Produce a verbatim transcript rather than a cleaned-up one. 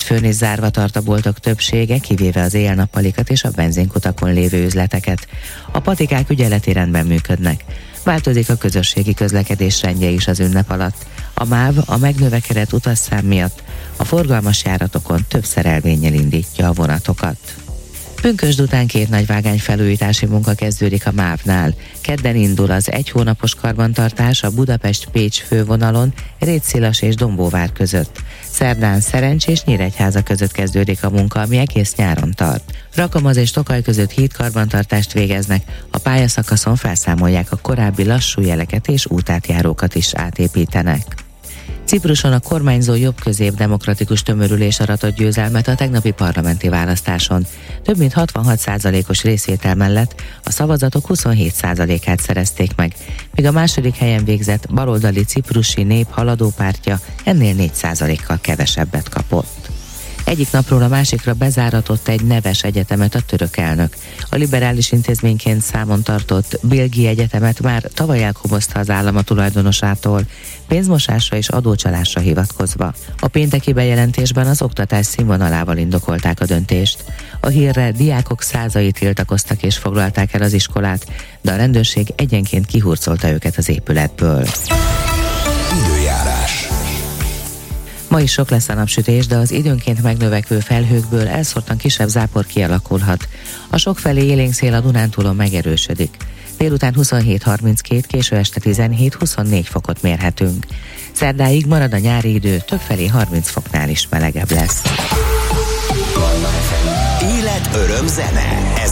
Hétfőn is zárva tart a boltok többsége, kivéve az éjjel-nappalikat és a benzinkutakon lévő üzleteket. A patikák ügyeleti rendben működnek. Változik a közösségi közlekedés rendje is az ünnep alatt. A MÁV a megnövekedett utasszám miatt a forgalmas járatokon több szerelvénnyel indítja a vonatokat. Pünkösd után két nagyvágány felújítási munka kezdődik a MÁV-nál. Kedden indul az egy hónapos karbantartás a Budapest-Pécs fővonalon, Rétszilas és Dombóvár között. Szerdán Szerencs és Nyíregyháza között kezdődik a munka, ami egész nyáron tart. Rakomaz és Tokaj között hídkarbantartást végeznek, a pályaszakaszon felszámolják a korábbi lassú jeleket és útátjárókat is átépítenek. Cipruson a kormányzó jobb-közép demokratikus tömörülés aratott győzelmet a tegnapi parlamenti választáson. Több mint hatvanhat százalékos részvétel mellett a szavazatok huszonhét százalékát szerezték meg, míg a második helyen végzett baloldali Ciprusi Nép haladó pártja ennél négy százalékkal kevesebbet kapott. Egyik napról a másikra bezáratott egy neves egyetemet a török elnök. A liberális intézményként számon tartott Bilgi Egyetemet már tavaly elkobozta az állam a tulajdonosától, pénzmosásra és adócsalásra hivatkozva. A pénteki bejelentésben az oktatás színvonalával indokolták a döntést. A hírre diákok százai tiltakoztak és foglalták el az iskolát, de a rendőrség egyenként kihurcolta őket az épületből. Időjárás. Ma is sok lesz a napsütés, de az időnként megnövekvő felhőkből elszórtan kisebb zápor kialakulhat. A sokfelé élénk szél a Dunántúlon megerősödik. Délután huszonhét harminckét, késő este tizenhét huszonnégy fokot mérhetünk. Szerdáig marad a nyári idő, többfelé harminc foknál is melegebb lesz. Élet, öröm, zene. Ez